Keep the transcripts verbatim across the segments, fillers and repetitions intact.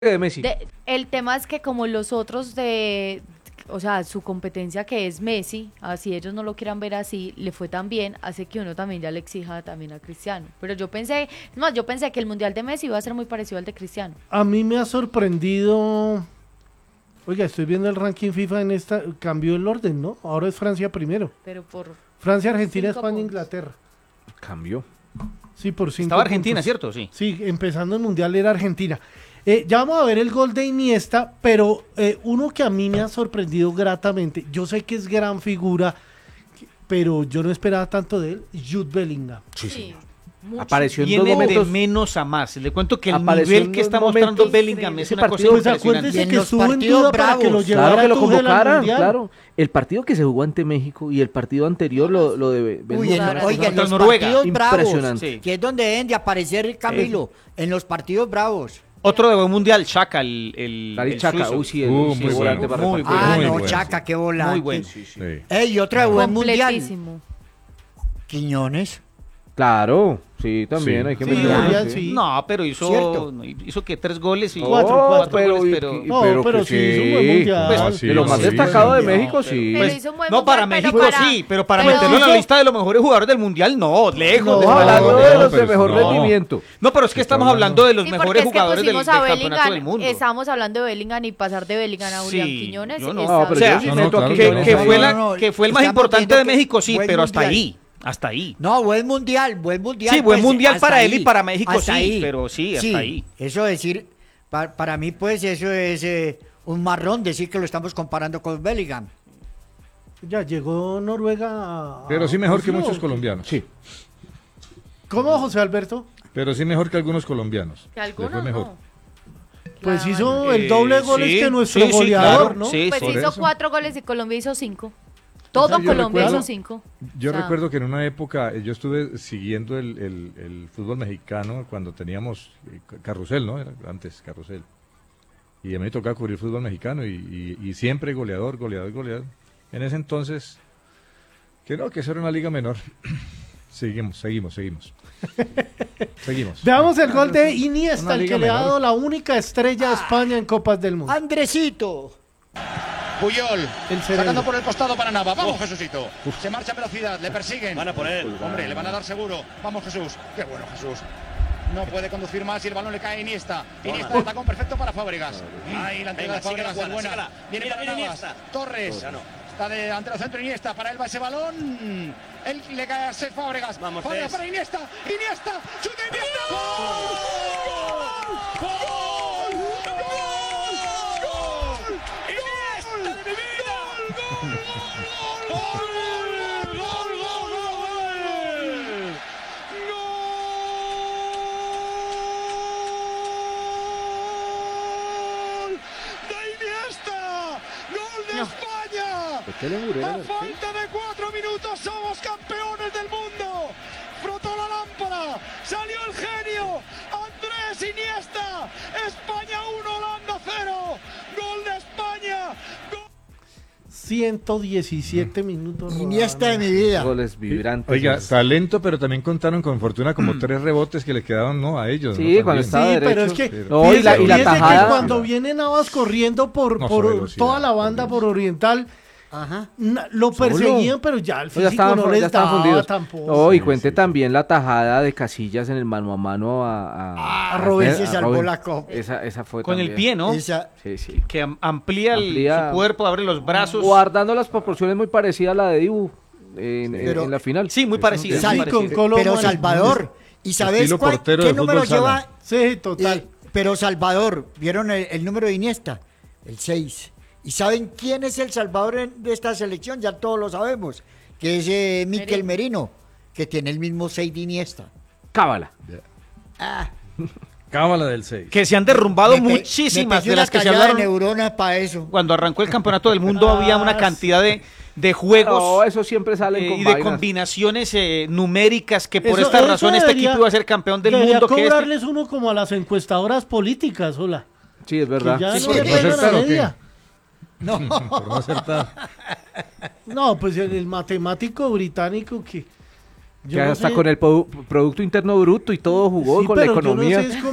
de Messi. De, el tema es que como los otros de, o sea, su competencia que es Messi, así ellos no lo quieran ver así, le fue tan bien, hace que uno también ya le exija también a Cristiano. Pero yo pensé, no, yo pensé que el Mundial de Messi iba a ser muy parecido al de Cristiano. A mí me ha sorprendido, oiga, estoy viendo el ranking FIFA en esta, cambió el orden, ¿no? Ahora es Francia primero. Pero por Francia, Argentina, cinco España, puntos. Inglaterra. Cambió. Sí, por cinco Estaba Argentina, puntos. ¿cierto? Sí. Sí, empezando el Mundial era Argentina. Eh, ya vamos a ver el gol de Iniesta, pero eh, uno que a mí me ha sorprendido gratamente, yo sé que es gran figura, pero yo no esperaba tanto de él, Jude Bellingham. Sí, sí, señor. mucho. Apareció en dos Viene de momentos. menos a más. Le cuento que el Apareció en nivel que dos está momentos mostrando Bellingham es ese una cosa partido. Pues impresionante. acuérdese Y en que los estuvo en partidos duda para que lo bravos. llevara Claro que lo Tuchel al convocaran, Mundial. claro. El partido que se jugó ante México y el partido anterior, lo, lo de Uy, Bellingham, en- Claro. oiga, en Contra los Noruega. partidos bravos, Impresionante. Sí. que es donde deben de aparecer Camilo, en los partidos bravos. Otro de buen mundial, Chaka, el, el, David el Chaka, suizo. uy, sí, el, Uh, sí, muy el volante bueno. para Muy repartir. Ah, muy no, bueno. Chaca, qué bola. Muy bueno. Sí, sí, sí. Sí. Ey, otra de buen mundial. Completísimo. Quiñones. Claro, sí, también Sí. hay que Sí, mencionarlo, Mundial, sí. sí. No, pero hizo, Cierto. no, hizo que tres goles y Cuatro, Oh, cuatro pero, goles, y- pero, y- No, pero pero que sí, hizo un buen sí. mundial. Pues, Ah, sí, de lo más sí. destacado de No, México, sí. Pero Pues, hizo un buen no, para mundial, México pero para- sí, pero para pero meterlo en la hizo- lista de los mejores jugadores del mundial, no, lejos. No, de No, hablando no, de no, los de pero mejor no. rendimiento. No, pero es que estamos hablando- hablando de los Sí, porque mejores es que jugadores del, pusimos del a campeonato del Bellingham, mundo. estábamos hablando de Bellingham y pasar de Bellingham a Julián Sí, Quiñones. yo no. está No, pero O sea, yo sí no, meto claro, a que, Quiñones que ahí. fue No, la, no, no, que fue el más estamos importante de viendo que México, sí, buen pero hasta mundial. ahí, hasta ahí. No, buen mundial, buen mundial. Sí, buen pues, mundial hasta para él y ahí, para México hasta sí, ahí. pero sí, hasta ahí. Eso decir, pa- para mí pues eso es eh, un marrón decir que lo estamos comparando con Bellingham. Ya llegó Noruega a... Pero sí mejor que Oslo. muchos colombianos. Sí. ¿Cómo, José Alberto? Pero sí mejor que algunos colombianos. Que Le algunos fue mejor. no. Pues Claro. hizo el Eh, doble de goles sí, que nuestro sí, sí, goleador, claro, ¿no? sí. Pues por hizo eso. cuatro goles y Colombia hizo cinco. Todo sea, yo Colombia recuerdo- hizo cinco. Yo O sea, recuerdo que en una época eh, yo estuve siguiendo el, el- el fútbol mexicano cuando teníamos eh, Carrusel, ¿no? Era antes Carrusel. Y a mí me tocaba cubrir fútbol mexicano y, y- y siempre goleador, goleador, goleador. En ese entonces, que no, que eso era una liga menor. Seguimos, seguimos, seguimos. Seguimos. Veamos el gol de Iniesta, Una el que liga le ha menor. dado la única estrella a España en Copas del Mundo. Andresito. Puyol, El cerebro. sacando por el costado para Nava. Vamos, Jesucito. Se marcha a velocidad, le persiguen. Van a por él. Hombre, le van a dar seguro. Vamos, Jesús. Qué bueno, Jesús. No puede conducir más y el balón le cae a Iniesta. Iniesta, el tacón perfecto para Fábregas. Ahí la entrega Venga, de Fábregas síguela, es buena. síguela. Viene Mira, para mira Navas. Iniesta. Torres. Ya no. Está de ante el centro Iniesta. Para él va ese balón. Él le cae a Seth Fábregas. Vamos, Fábregas Cés. para Iniesta. Iniesta. ¡Chuta Iniesta! ¡Gol! ¡Gol! ¡Gol! ¡Gol! ¡Iniesta de mi vida! ¡Gol! ¡Gol! ¡Gol! ¡Gol! ¡Gol! ¡De Iniesta! ¡Gol de España! ¿Por qué le murieron A al falta de cuatro minutos somos campeones del mundo. Frotó la lámpara, salió el genio. Andrés Iniesta. España uno, Holanda cero. Gol de España. Gol ciento diecisiete minutos. Iniesta de rodando. mi vida. Goles vibrantes. Oiga, Esos. talento, pero también contaron con fortuna como tres rebotes que le quedaron, ¿no? A ellos. Sí, ¿no? cuando También. estaba Sí, derecho. pero es que pero- No, y la, y la fíjese que tajada. cuando viene Navas corriendo por, No, por sobre velocidad, toda la banda, por por Oriental, Ajá. na- lo Solo. perseguían, pero ya el No, físico ya estaban, no ya les estaban daba fundidos. tampoco. No, y Sí, cuente sí. también la tajada de Casillas en el mano a mano a, a, A Robin se a salvó Robin. la copa. Esa, esa fue Con el también. pie, ¿no? Esa, Sí, sí. Que am- amplía, el- Amplía- su cuerpo, abre los brazos. Guardando las proporciones muy parecidas a la de Dibu en, en- Pero- en la final. Sí, muy parecida. Sal- muy con parecida. Colo- pero Colombo, Salvador. ¿Y sabes Estilo cuál, portero qué de número fútbol lleva? sala. Sí, total. Eh, pero Salvador, ¿vieron el, el número de Iniesta? El seis. ¿Y saben quién es el Salvador en- de esta selección? Ya todos lo sabemos. Que es eh, Miquel Merino, que tiene el mismo seis de Iniesta. Cábala. Ah, Cábala del seis. Que se han derrumbado me pe- muchísimas me pegué de una las que se tallada de hablaron. neuronas para eso. Cuando arrancó el campeonato del mundo había una cantidad de, de juegos No, eso siempre sale eh, con y de vainas. combinaciones eh, numéricas que por Eso- esta eso razón este debería- equipo iba a ser campeón del debería mundo. Que este- cobrarles uno como a las encuestadoras políticas, hola. Sí, es verdad. Que ya Sí, no sí. le ¿Por pegan a acertar o qué? media. No, Por no acertar. No, pues el, el matemático británico que... yo Que no hasta sé- con el produ- Producto Interno Bruto y todo jugó Sí, con la pero economía. Yo no sé es cómo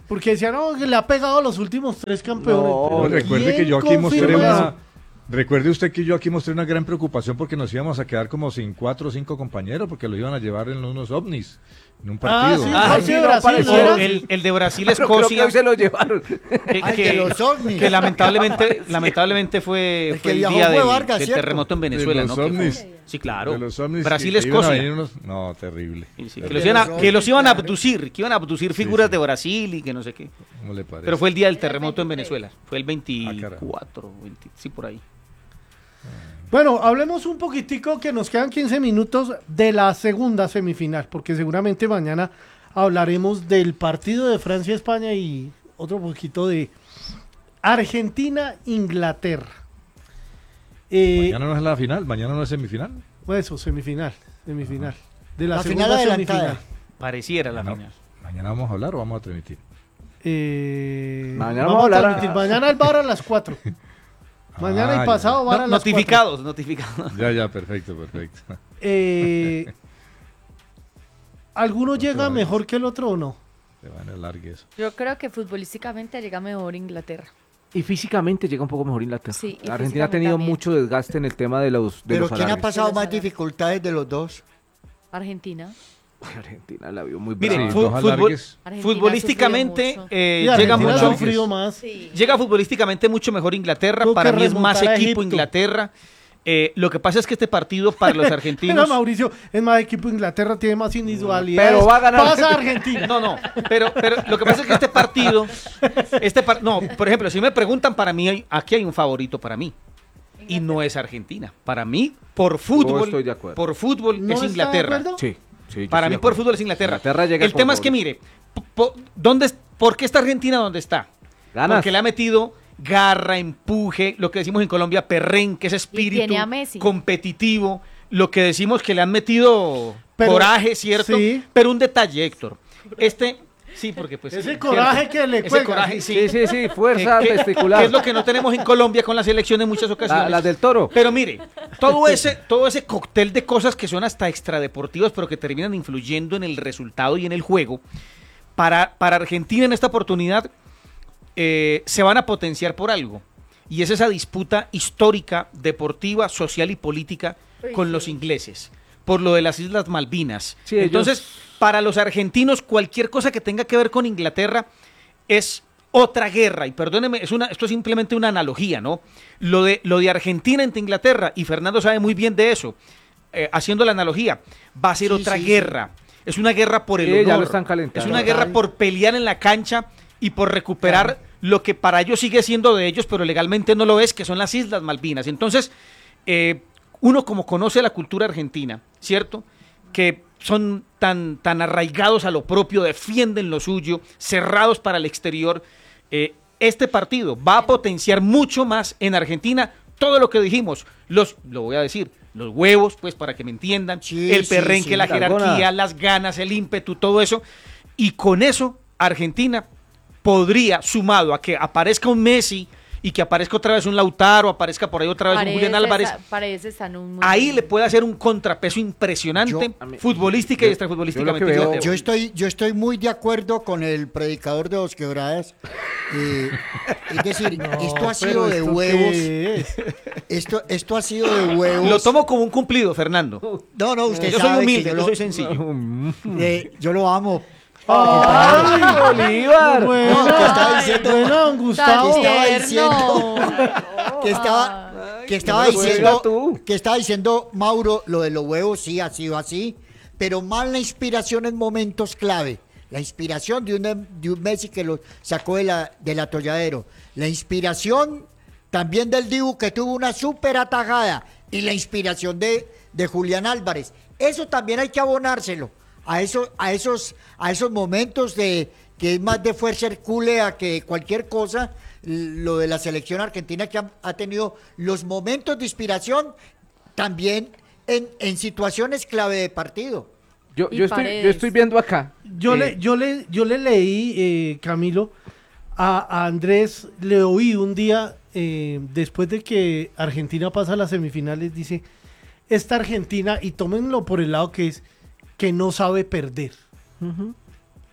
Porque decían, no, que le ha pegado a los últimos tres campeones. No, Pero No, recuerde que ¿quién yo aquí mostré confirma una... eso? Recuerde usted que yo aquí mostré una gran preocupación porque nos íbamos a quedar como sin cuatro o cinco compañeros porque lo iban a llevar en unos ovnis, en un Ah, partido. sí, Ah, el sí, de no Brasil, apareció. ¿no era? el, el de Pero creo que Brasil-Escocia, hoy se lo llevaron. que, Ay, que- de los ovnis. que lamentablemente, lamentablemente fue, El que fue el viajó día fue del, Vargas, del ¿cierto? terremoto en Venezuela, De ¿no? los Que fue- ovnis. sí, claro. De los ovnis que- que iban a Brasil-Escocia. venir unos- No, terrible. Sí, sí, El que, los de iban a, los que los ovnis, iban a claro. abducir, que iban a abducir figuras sí. de Brasil y que no sé qué. ¿Cómo le parece? Pero fue el día del terremoto en Venezuela. Fue el veinticuatro, Ah, veinte, sí, por ahí. Bueno, hablemos un poquitico que nos quedan quince minutos de la segunda semifinal, porque seguramente mañana hablaremos del partido de Francia-España y otro poquito de Argentina-Inglaterra. Eh, Mañana no es la final, mañana no es semifinal. Eso, semifinal, semifinal. De la, La segunda final adelantada. semifinal. Pareciera la No. final. Mañana vamos a hablar o vamos a transmitir. Eh, Mañana vamos vamos a a hablar a- transmitir. Mañana el bar a las cuatro. Mañana Ah, y ya, pasado No, van a las notificados, notificados. Ya, ya, perfecto, perfecto. cuatro. Eh, ¿Alguno No te llega vayas. mejor que el otro o no? Se van a alargue eso. Yo creo que futbolísticamente llega mejor Inglaterra. Y físicamente llega un poco mejor Inglaterra. Sí, y Argentina ha físicamente tenido también. mucho desgaste en el tema de los de Pero los ¿quién ha alargues. pasado De los más alargues. dificultades de los dos? Argentina. Argentina la vio muy Mire, brava. Sí, fu- dos fútbol- alargues. Argentina futbolísticamente ha sufrido mucho. eh, Y llega Argentina ha mucho, sufrido más. Sí. llega futbolísticamente mucho mejor Inglaterra. Tuvo Para que mí es más remontar a equipo Egipto. Inglaterra. Eh, lo que pasa es que este partido para los Mira, argentinos. Mauricio, es más equipo Inglaterra, tiene más individualidades. Pero va a ganar. Pasa a Argentina. No, no, pero, pero lo que pasa es que este partido, este par- no, por ejemplo, si me preguntan para mí, hay- aquí hay un favorito para mí y no es Argentina. Para mí, por fútbol, estoy de acuerdo. por fútbol ¿No es está de Inglaterra. acuerdo? Sí, sí, yo Para estoy mí de por acuerdo. fútbol es Inglaterra. Inglaterra llega El por tema es que gol. mire, po- po- ¿dónde, es- ¿por qué está Argentina donde está? Ganas. Porque le ha metido garra, empuje, lo que decimos en Colombia, perrenque, ese espíritu tiene a Messi. competitivo, lo que decimos que le han metido Pero- coraje, ¿cierto? sí. Pero un detalle, Héctor. Este, sí, porque pues... Ese ¿cierto? coraje que le Ese cuelga, coraje, sí. sí. Sí, sí, sí, fuerza Que- que- testicular. que es lo que no tenemos en Colombia con la selección en muchas ocasiones. La- las del Toro. Pero mire, todo ese, todo ese cóctel de cosas que son hasta extradeportivas, pero que terminan influyendo en el resultado y en el juego, para, para Argentina en esta oportunidad eh, se van a potenciar por algo. Y es esa disputa histórica, deportiva, social y política con los ingleses, por lo de las Islas Malvinas. Sí, ellos- Entonces, para los argentinos, cualquier cosa que tenga que ver con Inglaterra es otra guerra. Y perdóneme, es una, esto es simplemente una analogía, ¿no? Lo de, lo de Argentina ante Inglaterra, y Fernando sabe muy bien de eso, eh, haciendo la analogía, va a ser Sí, otra sí, sí. guerra. Es una guerra por el Sí, honor. ya lo están calentando. Es una Total. guerra por pelear en la cancha y por recuperar lo que para ellos sigue siendo de ellos, pero legalmente no lo es, que son las Islas Malvinas. Entonces, eh, uno como conoce la cultura argentina, ¿cierto? Que son tan, tan arraigados a lo propio, defienden lo suyo, cerrados para el exterior. eh, este partido va a potenciar mucho más en Argentina todo lo que dijimos. Los, lo voy a decir, los huevos, pues para que me entiendan, Sí, el sí, perrenque, sí, la Tarragona. jerarquía, las ganas, el ímpetu, todo eso. Y con eso, Argentina podría, sumado a que aparezca un Messi y que aparezca otra vez un Lautaro, aparezca por ahí otra vez un Paredes Julián Álvarez, está- Paredes está en un muy ahí buen- le puede hacer un contrapeso impresionante, Yo- a mí- futbolística y yo- extrafutbolísticamente. yo lo que veo- Inglaterra. Yo estoy, yo estoy muy de acuerdo con el predicador de Dos Quebradas. Eh, es decir, esto ha sido Pero de ¿esto huevos. qué es? Esto, esto ha sido de huevos. Lo tomo como un cumplido, Fernando. No, no, usted Yo soy sabe humilde, que yo, yo, lo- soy sencillo. eh, yo lo amo. ¡Ay, Bolívar! Bueno, No, que estaba diciendo- bueno, don Tan Gustavo. que estaba tierno. diciendo- que estaba, que estaba no me diciendo, juega tú. que estaba diciendo Mauro, lo de los huevos sí ha sido así, pero más la inspiración en momentos clave. La inspiración de un, de un Messi que lo sacó de la, del atolladero. La inspiración también del Dibu que tuvo una súper atajada. Y la inspiración de, de Julián Álvarez. Eso también hay que abonárselo. A, eso, a, esos, a esos momentos de que es más de fuerza hercúlea que cualquier cosa. Lo de la selección argentina que ha, ha tenido los momentos de inspiración también en, en situaciones clave de partido. Yo, Y yo, estoy, Paredes. yo estoy viendo acá. Yo, eh, le, yo, le, yo le leí, eh, Camilo, a, a Andrés, le oí un día, eh, después de que Argentina pasa a las semifinales, dice, esta Argentina, y tómenlo por el lado que es, que no sabe perder. ujú.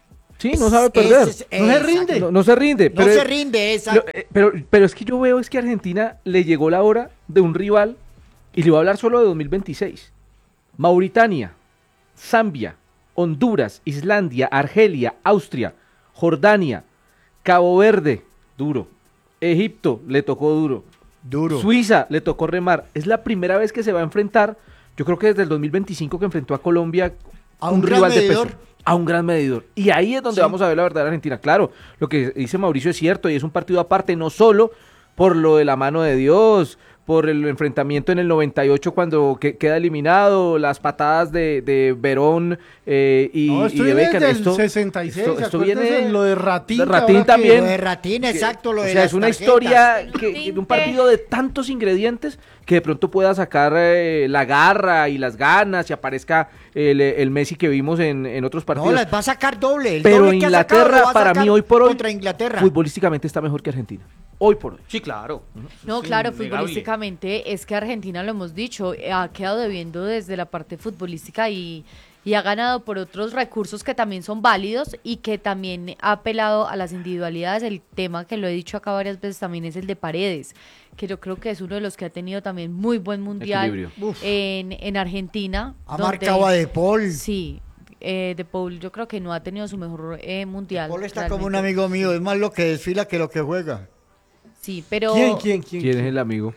Sí, no sabe perder. Ese No se exacto. rinde. No, no se rinde. No pero, se rinde esa. lo- eh, pero, pero es que yo veo es que a Argentina le llegó la hora de un rival, y le voy a hablar solo de dos mil veintiséis. Mauritania, Zambia, Honduras, Islandia, Argelia, Austria, Jordania, Cabo Verde, duro. Egipto, le tocó duro. Duro. Suiza, le tocó remar. Es la primera vez que se va a enfrentar, yo creo que desde el dos mil veinticinco que enfrentó a Colombia, A un gran rival de medidor. peso. A un gran medidor. Y ahí es donde Sí. vamos a ver la verdadera Argentina. Claro, lo que dice Mauricio es cierto y es un partido aparte, no solo por lo de la mano de Dios, por el enfrentamiento en el noventa y ocho cuando que- queda eliminado, las patadas de, de Verón eh, y, No, esto y de viene Becker. desde el Esto, sesenta y seis, esto- esto acuérdense viene lo de Ratín. de que Ratín ahora que- también. Lo de Ratín, exacto, lo o de sea, las es una tarjetas. historia El que, tinte. de un partido de tantos ingredientes que de pronto pueda sacar eh, la garra y las ganas y aparezca el, el Messi que vimos en, en otros partidos. No, las va a sacar doble. El Pero doble que ha sacado Inglaterra, lo va a para sacar mí, hoy por hoy, contra Inglaterra. futbolísticamente está mejor que Argentina. Hoy por hoy. Sí, claro. No, Es claro, innegable. futbolísticamente es que Argentina, lo hemos dicho, eh, ha quedado debiendo desde la parte futbolística y, y ha ganado por otros recursos que también son válidos y que también ha apelado a las individualidades. El tema que lo he dicho acá varias veces también es el de Paredes, que yo creo que es uno de los que ha tenido también muy buen mundial Equilibrio. en, en Argentina. Ha donde- marcado a De Paul. Sí, eh, De Paul yo creo que no ha tenido su mejor eh, mundial. Paul está como un realmente. amigo mío, es más lo que desfila que lo que juega. Sí, pero... ¿Quién, quién, quién? ¿Quién es el amigo?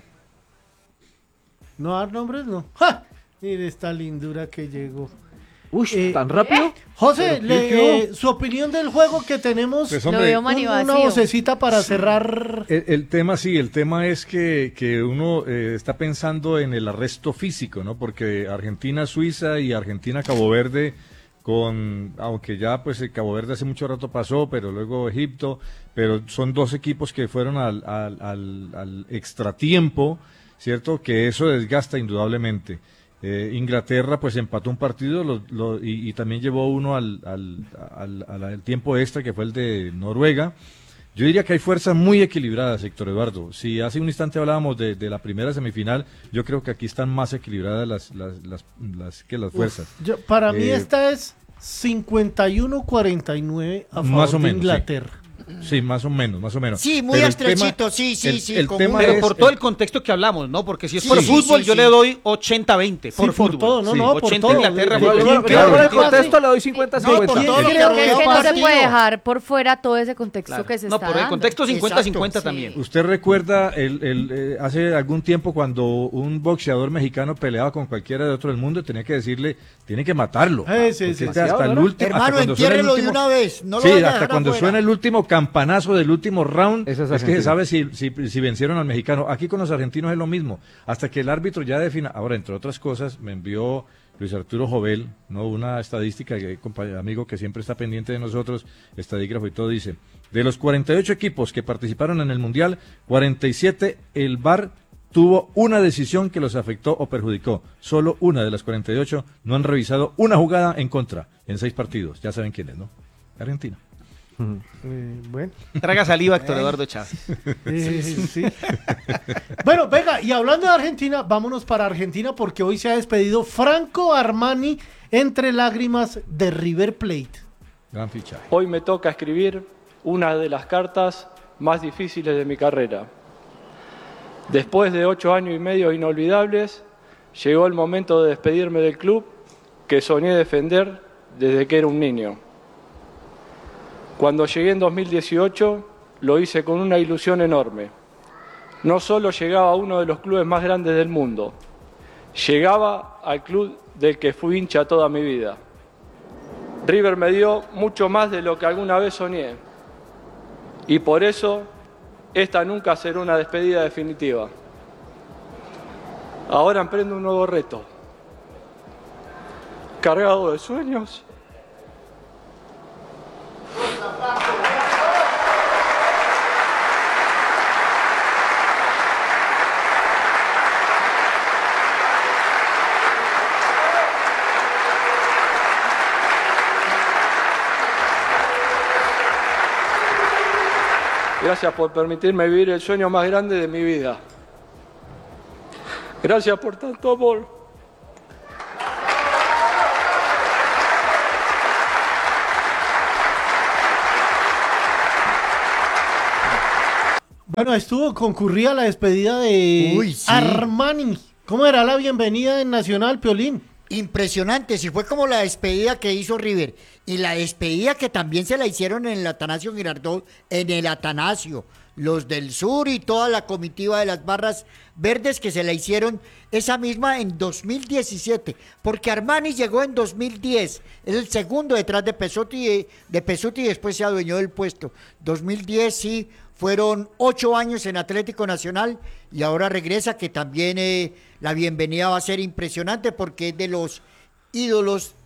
No dar nombres, no. ¡Ja! Mire esta lindura que llegó. Uy, Eh, ¿tan rápido? José, ¿Pero le- qué, qué eh, su opinión del juego que tenemos. Pues, Lo hombre, veo un- mani una vacío. vocecita para cerrar. El, el tema sí, el tema es que, que uno eh, está pensando en el arresto físico, ¿no? Porque Argentina-Suiza y Argentina-Cabo Verde, con, aunque ya pues el Cabo Verde hace mucho rato pasó, pero luego Egipto, pero son dos equipos que fueron al, al, al, al extratiempo, ¿cierto? Que eso desgasta indudablemente. Eh, Inglaterra pues empató un partido lo- lo- y, y también llevó uno al, al, al, al- al tiempo extra, que fue el de Noruega. Yo diría que hay fuerzas muy equilibradas, Héctor Eduardo. Si hace un instante hablábamos de, de la primera semifinal, yo creo que aquí están más equilibradas las, las, las, las- que las fuerzas. Yo- para mí Eh, esta es cincuenta y uno cuarenta y nueve a favor Más o de menos, sí. Inglaterra. Sí, más o menos, más o menos. Sí, muy Pero el estrechito, tema- sí, sí, el- sí, el con tema un- Pero es- por todo el contexto que hablamos, ¿no? Porque si es Sí, por sí, fútbol, sí, yo sí. le doy ochenta veinte. Sí, Por, por fútbol. todo, no, sí. no, por ochenta todo. Inglaterra, Yo- por yo- quién yo- queda, yo- por el yo- contexto le doy cincuenta No, cincuenta. por Sí, todo lo creo que que es veo que no se partido. puede dejar por fuera todo ese contexto Claro. que se No, está por el dando. contexto cincuenta cincuenta Exacto, también. ¿Usted recuerda el, el, eh, hace algún tiempo cuando un boxeador mexicano peleaba con cualquiera de otro del mundo, tenía que decirle, tiene que matarlo? Eh, sí, Porque sí, hasta sí. el último, hasta Hermano, cuando suena el entiérrelo de último- una vez. No lo sí, vaya a hasta dejar cuando afuera. suena el último campanazo del último round, Esa es es, que se Argentina. sabe si, si, si vencieron al mexicano. Aquí con los argentinos es lo mismo. Hasta que el árbitro ya defina. Ahora, entre otras cosas, me envió Luis Arturo Jovel, ¿no? Una estadística, que compañero, amigo que siempre está pendiente de nosotros, estadígrafo y todo, dice, de los cuarenta y ocho equipos que participaron en el Mundial, cuarenta y siete el V A R tuvo una decisión que los afectó o perjudicó. Solo una de las cuarenta y ocho no han revisado una jugada en contra en seis partidos. Ya saben quién es, ¿no? Argentina. Eh, bueno. Traga saliva, Héctor Eduardo Chávez. Eh, sí. Bueno, venga, y hablando de Argentina, vámonos para Argentina porque hoy se ha despedido Franco Armani entre lágrimas de River Plate. Gran fichaje. Hoy me toca escribir una de las cartas más difíciles de mi carrera. Después de ocho años y medio inolvidables, llegó el momento de despedirme del club que soñé defender desde que era un niño. Cuando llegué en dos mil dieciocho, lo hice con una ilusión enorme. No solo llegaba a uno de los clubes más grandes del mundo, llegaba al club del que fui hincha toda mi vida. River me dio mucho más de lo que alguna vez soñé. Y por eso, esta nunca será una despedida definitiva. Ahora emprendo un nuevo reto. Cargado de sueños. Gracias por permitirme vivir el sueño más grande de mi vida. Gracias por tanto amor. Bueno, estuvo concurrida la despedida de Uy, sí. Armani. ¿Cómo era la bienvenida en Nacional, Piolín? Impresionante, si fue como la despedida que hizo River y la despedida que también se la hicieron en el Atanasio Girardot, en el Atanasio, los del sur y toda la comitiva de las barras verdes que se la hicieron esa misma en dos mil diecisiete, porque Armani llegó en dos mil diez, es el segundo detrás de Pesotti, de Pesotti y después se adueñó del puesto. dos mil diez sí, fueron ocho años en Atlético Nacional y ahora regresa, que también eh, la bienvenida va a ser impresionante porque es de los ídolos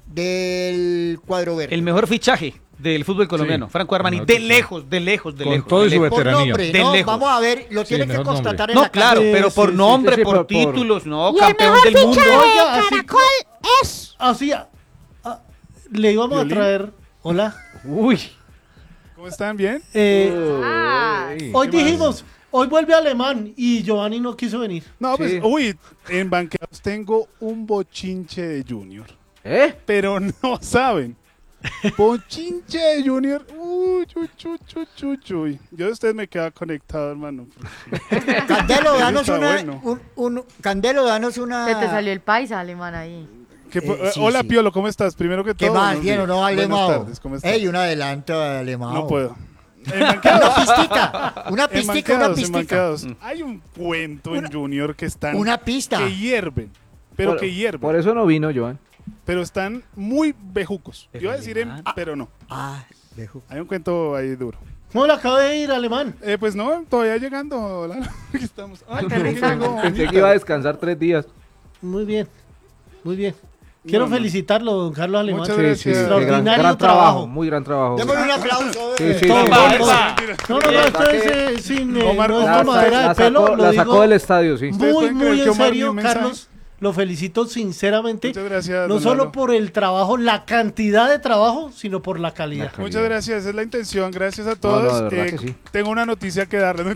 del cuadro verde. El mejor fichaje del fútbol colombiano, Sí, Franco Armani, mejor de fichaje. lejos, de lejos, de Con lejos. todo de y su lejos. Por veteranía. nombre, De no, lejos. vamos a ver, lo Sí, tiene que mejor nombre. constatar en No, la claro, Sí, pero por sí, sí, nombre, sí, por por- por- títulos, no, Y el campeón mejor del mundo. fichaje Oiga, de así- Caracol es... Así, a- a- le íbamos ¿Violín? a traer... Hola. Uy. ¿Cómo están? ¿Bien? Eh, Ah, hoy ¿qué más? dijimos, hoy vuelve Alemán y Giovanni no quiso venir. No, pues, Sí. uy, en banqueados tengo un bochinche de Junior, ¿Eh? pero no saben. Bochinche de Junior, uy, uy, uy, uy, uy, uy. Yo de ustedes me quedaba conectado, hermano. Candelo, danos Está una, bueno. un, un- Candelo, danos una... se te salió el paisa alemán ahí. ¿Qué po- Eh, eh, sí, hola, sí. Piolo, ¿cómo estás? Primero que ¿Qué todo. más? buenos ¿Bien o días. no, Buenas Alemão? tardes, ¿cómo estás? Ey, un adelanto de Alemão. No puedo. En Una banqueados, pistica, una en pistica, una banqueados, en pistica. banqueados. Hay un cuento en Junior que están... Una pista. Que hierven, pero Por- que hierven. Por eso no vino, Joan. Pero están muy bejucos. Yo iba a decir, en- Alemán. pero no. Ah, dejo. Hay un cuento ahí duro. ¿Cómo le acaba de ir Alemán? Eh, pues no, todavía llegando. Lalo. Aquí estamos. Ay, Aterrizando. llegó Pensé Anita. que iba a descansar tres días. Muy bien, muy bien. Quiero No, no. felicitarlo, don Carlos Alemán. Muchas Sí, gracias. sí, qué gran, Extraordinario gran trabajo. trabajo, muy gran trabajo. Démosle un aplauso. Sí, bebé. sí, Todo, sí. todo, Epa, todo. epa. No, no, no, esto Epa, es que- eh, sin eh, Omar, no es La- tomadera la de pelo. sacó, lo la digo sacó del estadio, sí. ¿Ustedes muy, pueden muy creer que en Omar dio serio, un mensaje? Carlos. Lo felicito sinceramente. Muchas gracias. No don solo Lalo. por el trabajo, la cantidad de trabajo, sino por la calidad. La calidad. Muchas gracias, esa es la intención. Gracias a No, todos. no, de verdad Eh, que sí. Tengo una noticia que darles.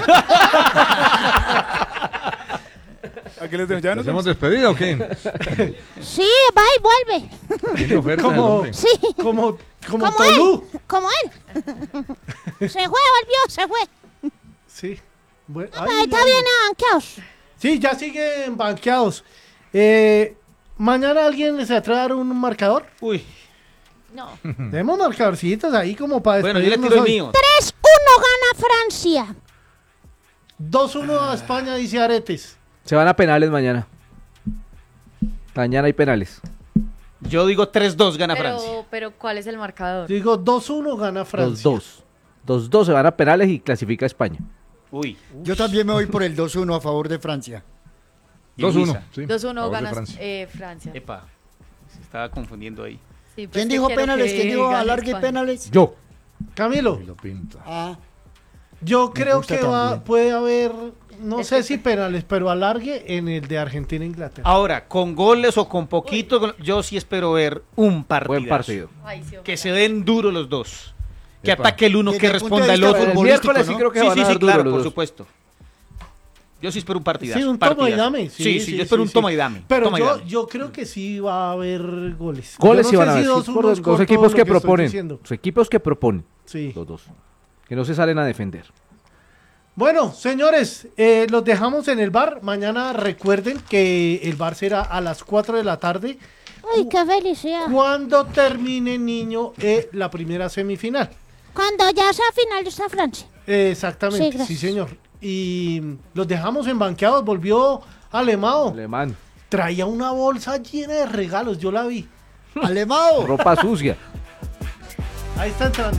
Aquí les dejo. Ya nos ¿Hacemos vemos. despedida o qué? Sí, va y vuelve. Tiene oferta el Como, hombre. Sí, como, como como Tolú. él, como él. Se fue, volvió, se fue. Sí. Bueno, Ahí ay, está ay. bien banqueados. Sí, ya siguen banqueados. Eh, Mañana alguien se atreve a dar un marcador. Uy, No. Tenemos marcadorcitos ahí como para bueno, yo le despedirnos tiro el hoy. mío. tres uno gana Francia. dos uno a España, dice Aretes. Se van a penales mañana. Mañana hay penales. Yo digo tres dos gana Francia. Pero, pero ¿cuál es el marcador? Digo, dos uno gana Francia. dos dos. dos dos se van a penales y clasifica España. Uy. Yo también me voy por el dos uno a favor de Francia. Y dos uno. Luisa. Sí, dos a uno favor de gana Francia. eh, Francia. Epa, se estaba confundiendo ahí. Sí, pues ¿Quién que dijo quiero penales? que ¿Quién dijo gane alargue España. penales? Yo. Camilo, Y lo pinta. Ah, yo Me creo gusta que va, también. puede haber, no Es sé que- si penales, pero alargue en el de Argentina e Inglaterra. Ahora, con goles o con poquito, yo sí espero ver un partido. Buen partido. Ay, sí, Que ojalá. se den duros los dos. Que Epa. ataque el uno, Desde que el punto de responda el vista otro. El futbolístico, miércoles sí ¿no? creo que Sí, van sí, a sí, dar duro claro, los por dos. supuesto. Yo sí espero un partidazo. Sí, un toma y partidazo. dame. Sí, Sí, sí, sí, yo espero sí, un sí. toma y dame. Pero toma y yo, dame. yo creo que sí va a haber goles. Goles Yo sí no van sé a si ver. dos sí, unos por los, con los equipos todo lo que estoy proponen. diciendo. Los equipos que proponen. Sí. Los dos. Que no se salen a defender. Bueno, señores, eh, los dejamos en el bar. Mañana recuerden que el bar será a las cuatro de la tarde Uy, qué felicidad. cuando termine, niño, eh, la primera semifinal. Cuando ya sea finalista Francia. Eh, exactamente, Sí, sí, gracias. señor. Y los dejamos en banqueados. Volvió Alemão. Alemán. Traía una bolsa llena de regalos, yo la vi. Alemão. Ropa sucia. Ahí está entrando.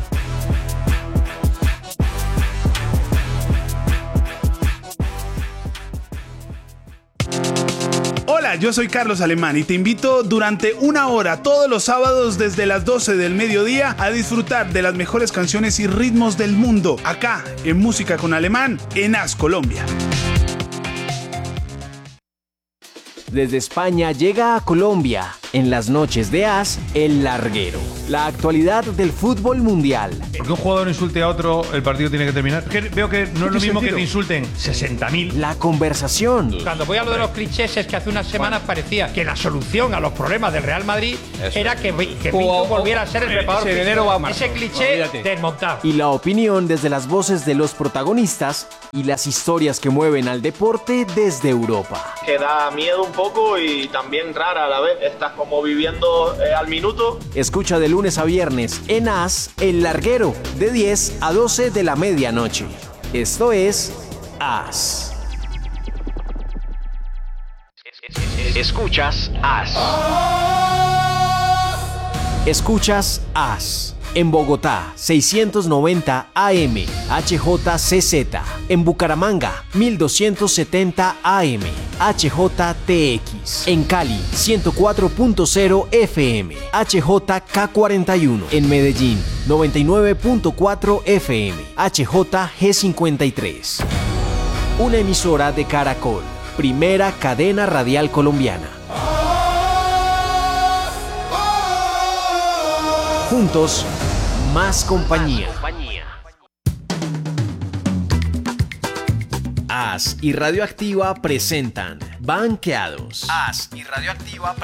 Hola, yo soy Carlos Alemán y te invito durante una hora todos los sábados desde las doce del mediodía a disfrutar de las mejores canciones y ritmos del mundo, acá en Música con Alemán, en As Colombia. Desde España llega a Colombia en las noches de As, El Larguero. La actualidad del fútbol mundial. Porque un jugador insulte a otro, el partido tiene que terminar. Que veo que no es lo mismo que te insulten sesenta mil. La conversación. Cuando voy a lo de los clichés es que hace unas semanas parecía que la solución a los problemas del Real Madrid Eso. era que, que Pinto volviera a ser el preparador físico. Ese cliché Olvídate. desmontado. Y la opinión desde las voces de los protagonistas y las historias que mueven al deporte desde Europa. Que da miedo un poco y también rara a la vez. Estás como viviendo eh, al minuto. Escucha de lunes a viernes en As, El Larguero, de diez a doce de la medianoche. Esto es As. Escuchas As. Escuchas As. En Bogotá, seiscientos noventa A M, H J C Z. En Bucaramanga, mil doscientos setenta A M, H J T X. En Cali, ciento cuatro punto cero F M, H J K cuarenta y uno. En Medellín, noventa y nueve punto cuatro F M, H J G cincuenta y tres. Una emisora de Caracol, primera cadena radial colombiana. Juntos, más compañía. As y Radioactiva presentan Banqueados. As y Radioactiva